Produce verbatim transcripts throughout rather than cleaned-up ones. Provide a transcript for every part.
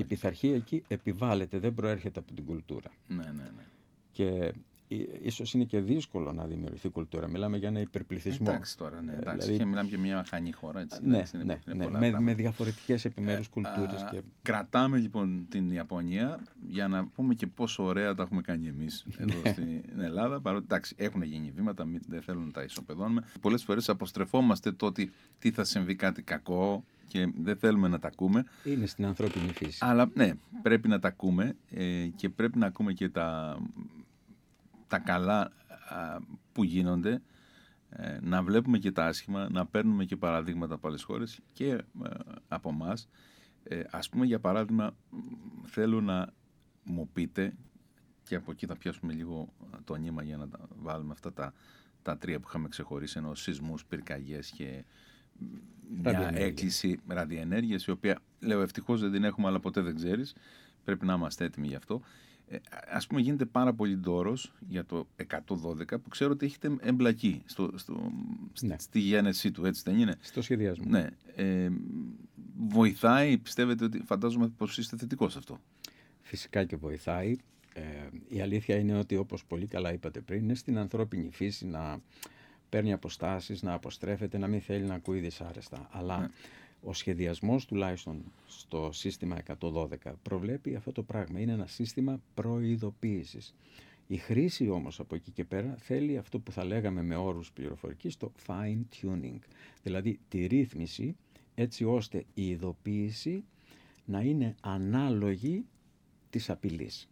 πειθαρχία εκεί επιβάλλεται, δεν προέρχεται από την κουλτούρα. Ναι, ναι, ναι. Και ίσως είναι και δύσκολο να δημιουργηθεί κουλτούρα. Μιλάμε για ένα υπερπληθυσμό. Εντάξει τώρα, ναι. Εντάξει, δηλαδή, και μιλάμε για μια μαχανή χώρα. Έτσι, ναι, εντάξει, ναι, είναι, ναι, είναι ναι, με, με διαφορετικές επιμέρους ε, κουλτούρες. Α, και... Κρατάμε λοιπόν την Ιαπωνία για να πούμε και πόσο ωραία τα έχουμε κάνει εμείς εδώ στην Ελλάδα. Παρότι εντάξει, έχουν γίνει βήματα, δεν θέλω να τα ισοπεδώνουμε. Πολλές φορές αποστρεφόμαστε το ότι τι θα συμβεί κάτι κακό και δεν θέλουμε να τα ακούμε. Είναι στην ανθρώπινη φύση. Αλλά ναι, πρέπει να τα ακούμε ε, και πρέπει να ακούμε και τα, τα καλά α, που γίνονται, ε, να βλέπουμε και τα άσχημα, να παίρνουμε και παραδείγματα από άλλες χώρες και ε, από εμάς. Ε, ας πούμε για παράδειγμα, θέλω να μου πείτε, και από εκεί θα πιάσουμε λίγο το νήμα για να τα βάλουμε αυτά τα, τα τρία που είχαμε ξεχωρίσει, ενώ σεισμούς, πυρκαγιές και μια έκκληση ραδιενέργειας, η οποία λέω ευτυχώς δεν την έχουμε, αλλά ποτέ δεν ξέρεις, πρέπει να είμαστε έτοιμοι γι' αυτό. Ε, ας πούμε γίνεται πάρα πολύ ντόρος για το εκατόν δώδεκα που ξέρω ότι έχετε εμπλακεί στο, στο, ναι. στη γέννησή του, έτσι δεν είναι? Στο σχεδιασμό. Ναι. Ε, βοηθάει, πιστεύετε ότι, φαντάζομαι πως είστε θετικός σε αυτό? Φυσικά και βοηθάει. Ε, η αλήθεια είναι ότι, όπως πολύ καλά είπατε πριν, είναι στην ανθρώπινη φύση να παίρνει αποστάσεις, να αποστρέφεται, να μην θέλει να ακούει δυσάρεστα. Αλλά ναι. ο σχεδιασμός, τουλάχιστον στο σύστημα εκατόν δώδεκα, προβλέπει αυτό το πράγμα. Είναι ένα σύστημα προειδοποίησης. Η χρήση όμως από εκεί και πέρα θέλει αυτό που θα λέγαμε με όρους πληροφορικής, το fine tuning. Δηλαδή τη ρύθμιση έτσι ώστε η ειδοποίηση να είναι ανάλογη της απειλής.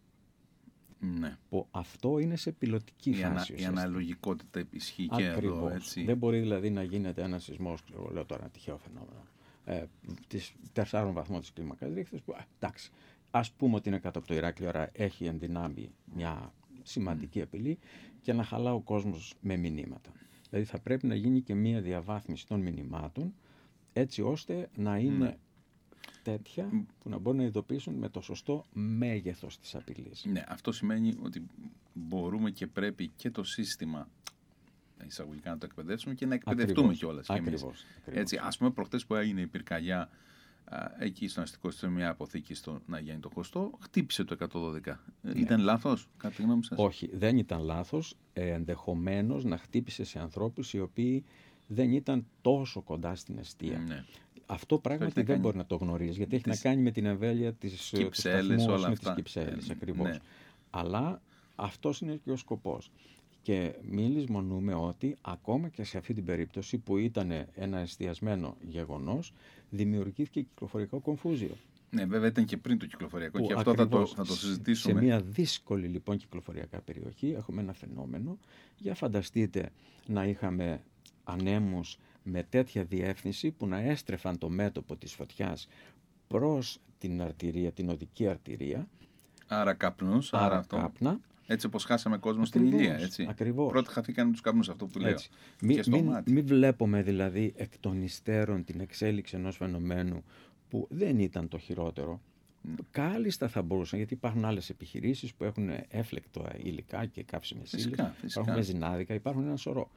Ναι. Που αυτό είναι σε πιλωτική η φάση. Ανα, η αναλογικότητα ισχύει και εδώ, έτσι. Δεν μπορεί δηλαδή να γίνεται ένα σεισμός, εγώ λέω τώρα ένα τυχαίο φαινόμενο, ε, της τεσσάρων βαθμών της κλίμακας Ρίχτερ, που εντάξει, ας πούμε ότι είναι κάτω από το Ηράκλειο, άρα έχει ενδυνάμει μια σημαντική mm. απειλή, και να χαλά ο κόσμος με μηνύματα. Δηλαδή θα πρέπει να γίνει και μια διαβάθμιση των μηνυμάτων, έτσι ώστε να είναι mm. τέτοια που να μπορούν να ειδοποιήσουν με το σωστό μέγεθος της απειλής. Ναι, αυτό σημαίνει ότι μπορούμε και πρέπει και το σύστημα εισαγωγικά να το εκπαιδεύσουμε και να εκπαιδευτούμε κιόλας. Ακριβώς. Έτσι, ας πούμε, προχτές που έγινε η πυρκαγιά α, εκεί στον αστικό σε μια αποθήκη στο Αγιάννη το Χωστό, χτύπησε το εκατόν δώδεκα. Ναι. Ήταν λάθος, κατά τη γνώμη σας? Όχι, δεν ήταν λάθος. Ε, ενδεχομένως να χτύπησε σε ανθρώπους οι οποίοι δεν ήταν τόσο κοντά στην εστία. Ναι. Αυτό πράγματι δεν κάνει... μπορεί να το γνωρίζει, γιατί τις... έχει να κάνει με την εμβέλεια της κυψέλης, όλα με αυτά. τις κυψέλης, ακριβώς. Ναι. Αλλά αυτός είναι και ο σκοπός. Και μη λησμονούμε ότι ακόμα και σε αυτή την περίπτωση που ήταν ένα εστιασμένο γεγονός, δημιουργήθηκε κυκλοφορικό κομφούζιο. Ναι, βέβαια ήταν και πριν το κυκλοφοριακό, και αυτό θα το, θα το συζητήσουμε. Σε μια δύσκολη λοιπόν κυκλοφοριακά περιοχή έχουμε ένα φαινόμενο. Για φανταστείτε να είχαμε ανέμους με τέτοια διεύθυνση που να έστρεφαν το μέτωπο της φωτιάς προς την αρτηρία, την οδική αρτηρία. Άρα καπνούς, άρα, άρα αυτό. κάπνα. Έτσι όπως χάσαμε κόσμο Ακριβώς, στην Ηλία, έτσι. Ακριβώς. Πρώτα χαθήκαν τους καπνούς, αυτό που λέω. Μην μη, μη βλέπουμε δηλαδή εκ των υστέρων την εξέλιξη ενός φαινομένου που δεν ήταν το χειρότερο. Mm. Κάλλιστα θα μπορούσαν, γιατί υπάρχουν άλλες επιχειρήσεις που έχουν έφλεκτα υλικά και καύσιμες ύλες, υπάρχουν μεζινάδικα, υπάρχουν ένα σωρό.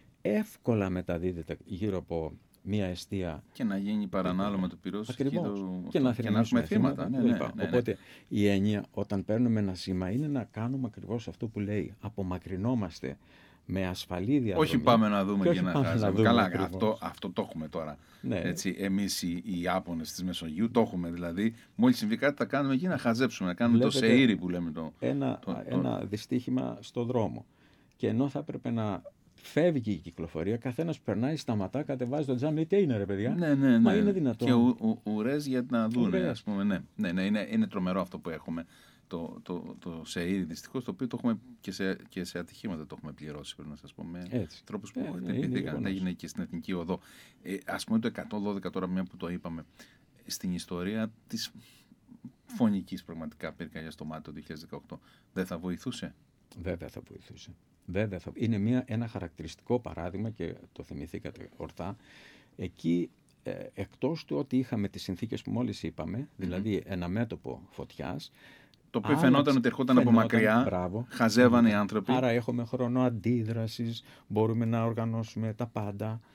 Εύκολα μεταδίδεται γύρω από μία εστία. Και να γίνει παρανάλωμα το πυρός και, το... και να, και να έχουμε θύματα. Ναι, ναι, ναι, ναι. Οπότε η έννοια όταν παίρνουμε ένα σήμα είναι να κάνουμε ακριβώς αυτό που λέει. Απομακρυνόμαστε με ασφαλή διαδρομή. Όχι πάμε να δούμε και, και να χάσουμε. Καλά, αυτό, αυτό το έχουμε τώρα. Ναι. Έτσι, εμείς οι, οι Ιάπωνες της Μεσογείου το έχουμε. Δηλαδή, μόλις συμβεί κάτι θα κάνουμε εκεί να χαζέψουμε, να κάνουμε Βλέπετε το σεΐρι που λέμε. Το, ένα, το, το, ένα δυστύχημα στο δρόμο. Και ενώ θα έπρεπε να φεύγει η κυκλοφορία, καθένας περνάει, σταματά, κατεβάζει το τζάμι, λέει τι είναι ρε παιδιά. Ναι, ναι, ναι. Μα είναι δυνατόν. Και ου, ου, ουρές για να δούνε, ας πούμε. Ναι, ναι, ναι είναι, είναι τρομερό αυτό που έχουμε. Το, το, το σεΐρι δυστυχώς, το οποίο το έχουμε και σε, και σε ατυχήματα το έχουμε πληρώσει, πρέπει να σας πω, με τρόπους που ε, χτυπηθήκαν. Έγινε και στην Εθνική Οδό. Ε, ας πούμε το εκατόν δώδεκα τώρα, μια που το είπαμε, στην ιστορία της φωνικής πραγματικά πυρκαγιάς στο Μάιο το δύο χιλιάδες δεκαοκτώ, δεν θα βοηθούσε? Βέβαια θα βοηθούσε. Βέβαια θα... Είναι μια, ένα χαρακτηριστικό παράδειγμα και το θυμηθήκατε ορθά. Εκεί ε, εκτός του ότι είχαμε τις συνθήκες που μόλις είπαμε, δηλαδή mm-hmm. ένα μέτωπο φωτιάς, το οποίο φαινόταν ότι ερχόταν από μακριά, μπράβο, χαζεύανε οι άνθρωποι. Άρα έχουμε χρόνο αντίδρασης, μπορούμε να οργανώσουμε τα πάντα,